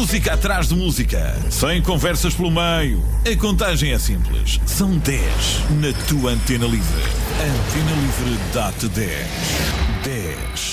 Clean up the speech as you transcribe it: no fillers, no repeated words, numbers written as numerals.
Música atrás de música, sem conversas pelo meio. A contagem é simples. São 10 na tua Antena Livre. Antena Livre dá-te 10. 10.